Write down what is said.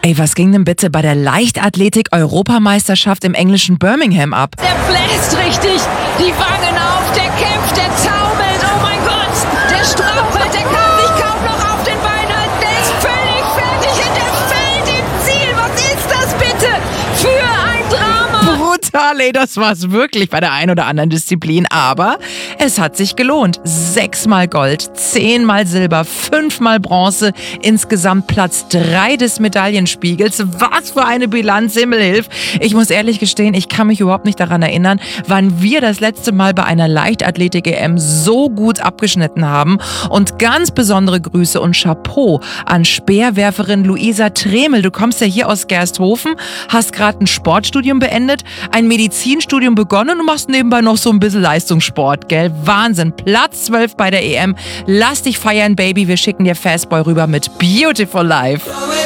Ey, was ging denn bitte bei der Leichtathletik-Europameisterschaft im englischen Birmingham ab? Der bläst richtig, die Wangen auf, der kämpft, der zaumelt, oh mein Gott, der strauchelt, der kann sich kaum noch auf den Beinen halten, der ist völlig fertig und der fällt im Ziel. Was ist das bitte für ein Drama? Brutal, ey, das war's wirklich bei der einen oder anderen Disziplin, aber es hat sich gelohnt. 6-mal Gold, 10-mal Silber, 5-mal Bronze, insgesamt Platz 3 des Medaillenspiegels. Was für eine Bilanz, Himmelhilf. Ich muss ehrlich gestehen, ich kann mich überhaupt nicht daran erinnern, wann wir das letzte Mal bei einer Leichtathletik-EM so gut abgeschnitten haben. Und ganz besondere Grüße und Chapeau an Speerwerferin Luisa Tremel. Du kommst ja hier aus Gersthofen, hast gerade ein Sportstudium beendet, ein Medizinstudium begonnen und machst nebenbei noch so ein bisschen Leistungssport, gell? Wahnsinn. Platz 12 bei der EM. Lass dich feiern, Baby. Wir schicken dir Fastboy rüber mit Beautiful Life.